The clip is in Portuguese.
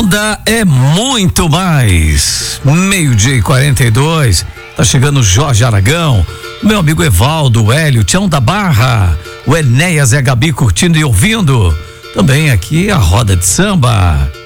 Onda é muito mais. 12:42. Tá chegando o Jorge Aragão, meu amigo Evaldo, o Hélio, Tião da Barra, o Enéas e a Gabi curtindo e ouvindo. Também aqui a roda de samba.